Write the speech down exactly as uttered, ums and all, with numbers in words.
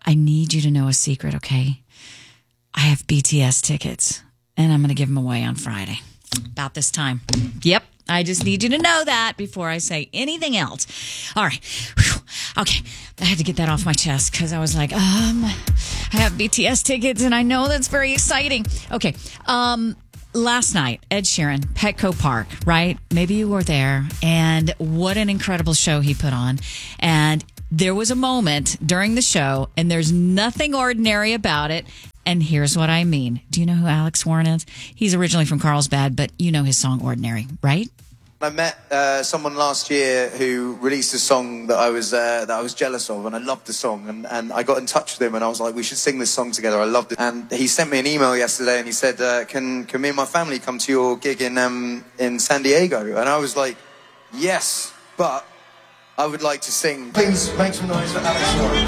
I need you to know a secret, okay? I have B T S tickets, and I'm going to give them away on Friday. About this time. Yep. I just need you to know that before I say anything else. All right. Whew. Okay. I had to get that off my chest because I was like, um, I have B T S tickets, and I know that's very exciting. Okay. Um, last night, Ed Sheeran, Petco Park, right? Maybe you were there, and what an incredible show he put on. And there was a moment during the show, and there's nothing ordinary about it. And here's what I mean. Do you know who Alex Warren is? He's originally from Carlsbad, but you know his song Ordinary, right? I met uh, someone last year who released a song that I was uh, that I was jealous of, and I loved the song. And, and I got in touch with him, and I was like, we should sing this song together. I loved it. And he sent me an email yesterday, and he said, uh, can can me and my family come to your gig in um, in San Diego? And I was like, yes, but I would like to sing. Please make some noise for Alex Warren.